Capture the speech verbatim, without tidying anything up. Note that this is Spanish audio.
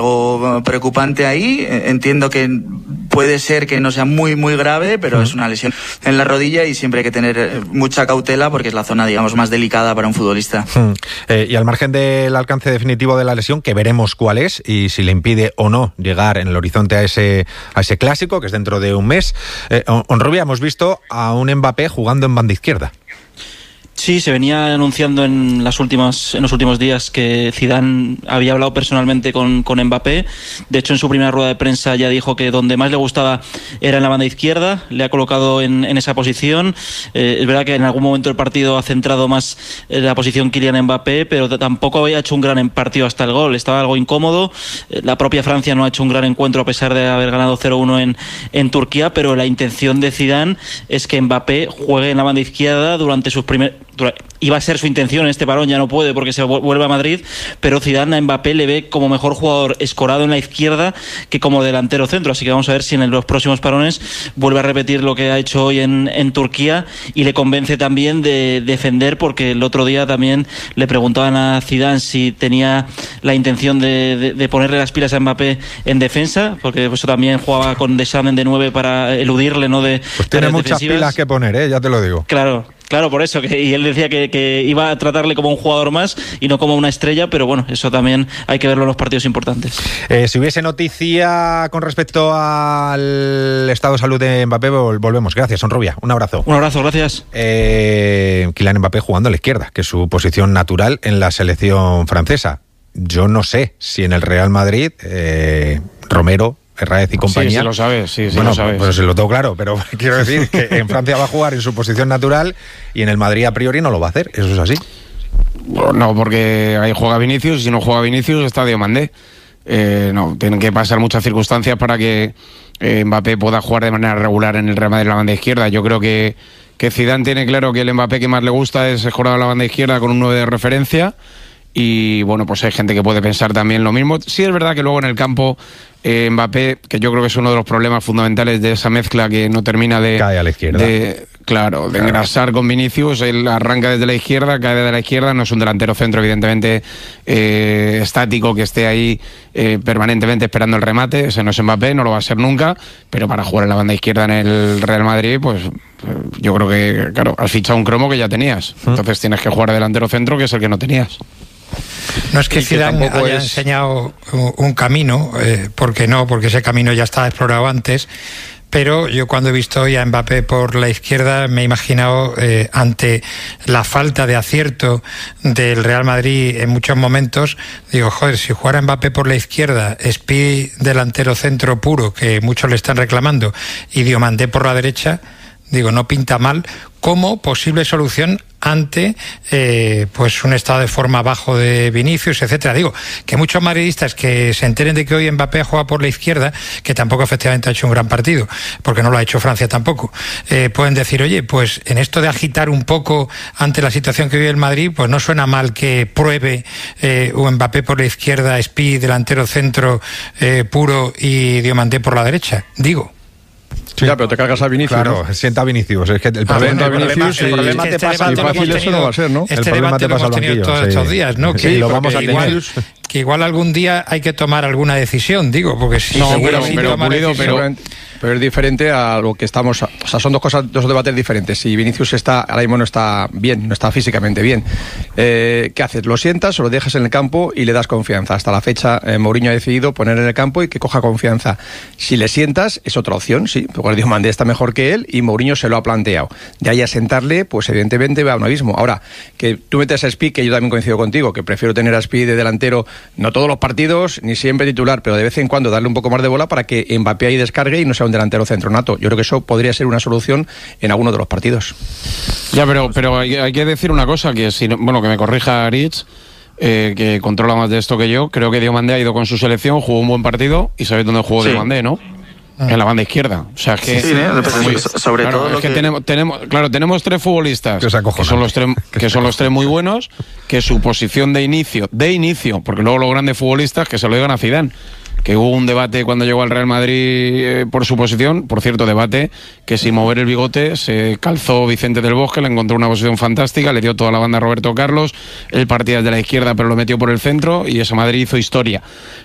algo preocupante ahí. Entiendo que puede ser que no sea muy muy grave, pero mm. es una lesión en la rodilla y siempre hay que tener mucha cautela porque es la zona, digamos, más delicada para un futbolista. Mm. Eh, y al margen del alcance definitivo de la lesión, que veremos cuál es y si le impide o no llegar en el horizonte a ese a ese clásico, que es dentro de un mes, eh, Honrubia, hemos visto a un Mbappé jugando en banda izquierda. Sí, se venía anunciando en las últimas en los últimos días que Zidane había hablado personalmente con, con Mbappé. De hecho, en su primera rueda de prensa ya dijo que donde más le gustaba era en la banda izquierda. Le ha colocado en, en esa posición. Eh, es verdad que en algún momento del partido ha centrado más la posición Kylian Mbappé, pero tampoco había hecho un gran partido hasta el gol. Estaba algo incómodo. La propia Francia no ha hecho un gran encuentro a pesar de haber ganado cero uno en, en Turquía, pero la intención de Zidane es que Mbappé juegue en la banda izquierda durante sus primeros... Iba a ser su intención en este parón, ya no puede porque se vuelve a Madrid, pero Zidane a Mbappé le ve como mejor jugador escorado en la izquierda que como delantero centro, así que vamos a ver si en los próximos parones vuelve a repetir lo que ha hecho hoy en, en Turquía y le convence también de defender, porque el otro día también le preguntaban a Zidane si tenía la intención de, de, de ponerle las pilas a Mbappé en defensa, porque eso también jugaba con Deschamps de nueve para eludirle, ¿no? De pues tiene muchas defensivas. Pilas que poner, ¿eh? Ya te lo digo. Claro. Claro, por eso, que, y él decía que, que iba a tratarle como un jugador más y no como una estrella, pero bueno, eso también hay que verlo en los partidos importantes. Eh, si hubiese noticia con respecto al estado de salud de Mbappé, volvemos. Gracias, Honrubia. Un abrazo. Un abrazo, gracias. Eh, Kylian Mbappé jugando a la izquierda, que es su posición natural en la selección francesa. Yo no sé si en el Real Madrid, eh, Romero, Herráez y compañía. Sí, sí lo sabes, sí, sí bueno, lo sabes. Pues se lo tengo claro, pero quiero decir que en Francia va a jugar en su posición natural y en el Madrid a priori no lo va a hacer, ¿eso es así? No, porque ahí juega Vinicius y si no juega Vinicius está Diomandé. Eh, no, tienen que pasar muchas circunstancias para que eh, Mbappé pueda jugar de manera regular en el Real Madrid en la banda izquierda. Yo creo que, que Zidane tiene claro que el Mbappé que más le gusta es jugar a la banda izquierda con un nueve de referencia. Y bueno, pues hay gente que puede pensar también lo mismo. Sí es verdad que luego en el campo eh, Mbappé, que yo creo que es uno de los problemas fundamentales de esa mezcla que no termina de... Cae a la izquierda. De, claro, de claro. engrasar con Vinicius. Él arranca desde la izquierda, cae desde la izquierda. No es un delantero centro, evidentemente, eh, estático, que esté ahí eh, permanentemente esperando el remate. Ese no es Mbappé, no lo va a ser nunca. Pero para jugar en la banda izquierda en el Real Madrid, pues yo creo que, claro, has fichado un cromo que ya tenías. ¿Mm? Entonces tienes que jugar de delantero centro, que es el que no tenías. No es que Zidane haya es... enseñado un camino, eh, porque no, porque ese camino ya estaba explorado antes, pero yo cuando he visto hoy a Mbappé por la izquierda me he imaginado eh, ante la falta de acierto del Real Madrid en muchos momentos, digo, joder, si jugara Mbappé por la izquierda, Spi delantero centro puro, que muchos le están reclamando, y Diomandé por la derecha, digo, no pinta mal como posible solución ante eh, pues un estado de forma bajo de Vinicius, etcétera. Digo, que muchos madridistas que se enteren de que hoy Mbappé juega por la izquierda, que tampoco efectivamente ha hecho un gran partido, porque no lo ha hecho Francia tampoco, eh, pueden decir, oye, pues en esto de agitar un poco ante la situación que vive el Madrid, pues no suena mal que pruebe eh, un Mbappé por la izquierda, Spi delantero centro eh, puro y Diomandé por la derecha, digo. Sí, ya, pero te cargas a Vinicius. Claro, ¿no? sienta a Vinicius. Es que el problema, ah, el Vinicius, problema, el problema te pasa. Y fácil eso no va a ser, ¿no? Este el problema debate te pasa lo hemos tenido todos sí. estos días, ¿no? Sí, que lo vamos a tener. Igual, que igual algún día hay que tomar alguna decisión, digo, porque si no, se pero, sin pero, tomar Pulido, decisión... pero, pero es diferente a lo que estamos. O sea, son dos cosas, dos debates diferentes. Si Vinicius está ahora mismo no está bien, no está físicamente bien, eh, ¿qué haces? ¿Lo sientas o lo dejas en el campo y le das confianza? Hasta la fecha, eh, Mourinho ha decidido poner en el campo y que coja confianza. Si le sientas, es otra opción, sí. Porque Diomandé está mejor que él y Mourinho se lo ha planteado. De ahí a sentarle, pues evidentemente va a un abismo. Ahora, que tú metes a Spi, que yo también coincido contigo, que prefiero tener a Spi de delantero, no todos los partidos, ni siempre titular, pero de vez en cuando darle un poco más de bola para que Mbappé ahí descargue y no sea un delantero centro nato. Yo creo que eso podría ser una solución en alguno de los partidos. Ya, pero, pero hay, hay que decir una cosa, que si, bueno, que me corrija Rich, eh, que controla más de esto que yo. Creo que Diomandé ha ido con su selección, jugó un buen partido y sabéis dónde jugó sí. Diomandé, ¿no? En la banda izquierda. O sea, es que, sí, sí, ¿eh? sobre claro, todo es lo que, que... tenemos, tenemos, claro, tenemos tres futbolistas que, que son los tres, que son los tres muy buenos, que su posición de inicio, de inicio, porque luego los grandes futbolistas que se lo digan a Zidane, que hubo un debate cuando llegó al Real Madrid eh, por su posición, por cierto, debate que sin mover el bigote se calzó Vicente del Bosque, le encontró una posición fantástica, le dio toda la banda a Roberto Carlos, él partía desde la izquierda pero lo metió por el centro y ese Madrid hizo historia.